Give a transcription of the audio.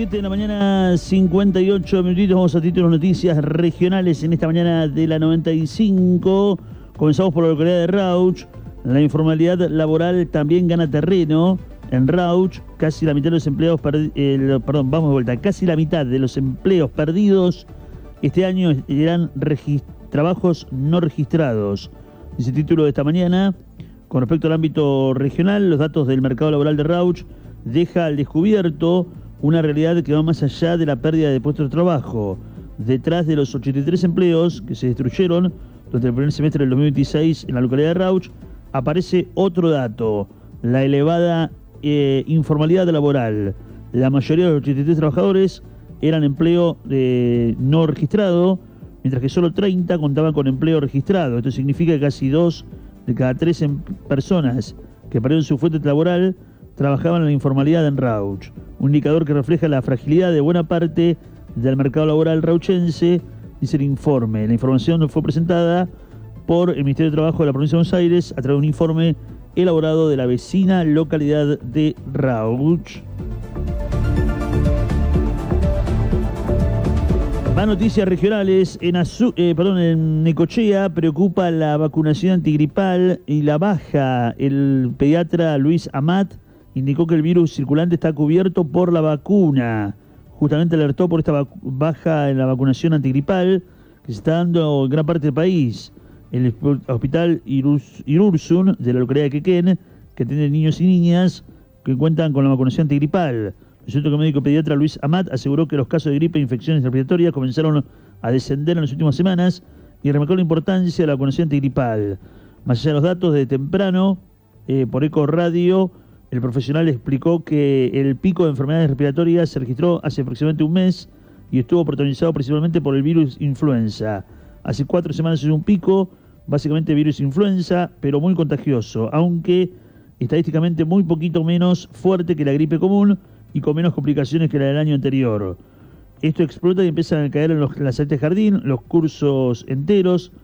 7 de la mañana, 58 minutitos. Vamos a títulos noticias regionales en esta mañana de la 95. Comenzamos por la localidad de Rauch. La informalidad laboral también gana terreno. En Rauch, casi la mitad de los empleos casi la mitad de los empleos perdidos este año eran trabajos no registrados. Dice el título de esta mañana. Con respecto al ámbito regional, los datos del mercado laboral de Rauch deja al descubierto una realidad que va más allá de la pérdida de puestos de trabajo. Detrás de los 83 empleos que se destruyeron durante el primer semestre del 2026 en la localidad de Rauch, aparece otro dato: la elevada informalidad laboral. La mayoría de los 83 trabajadores eran empleo no registrado, mientras que solo 30 contaban con empleo registrado. Esto significa que casi 2 de cada 3 personas que perdieron su fuente laboral trabajaban en la informalidad en Rauch. Un indicador que refleja la fragilidad de buena parte del mercado laboral rauchense, dice el informe. La información fue presentada por el Ministerio de Trabajo de la Provincia de Buenos Aires a través de un informe elaborado de la vecina localidad de Rauch. Más noticias regionales. En Necochea preocupa la vacunación antigripal y la baja. El pediatra Luis Amat indicó que el virus circulante está cubierto por la vacuna. Justamente alertó por esta baja en la vacunación antigripal que se está dando en gran parte del país. El hospital Irursun de la localidad de Quequén, que atiende niños y niñas que cuentan con la vacunación antigripal. El Centro Médico Pediatra Luis Amat aseguró que los casos de gripe e infecciones respiratorias comenzaron a descender en las últimas semanas y remarcó la importancia de la vacunación antigripal. Más allá de los datos de temprano, por Eco Radio, el profesional explicó que el pico de enfermedades respiratorias se registró hace aproximadamente un mes y estuvo protagonizado principalmente por el virus influenza. Hace 4 semanas hubo un pico, básicamente virus influenza, pero muy contagioso, aunque estadísticamente muy poquito menos fuerte que la gripe común y con menos complicaciones que la del año anterior. Esto explota y empiezan a caer en las salas de jardín, los cursos enteros,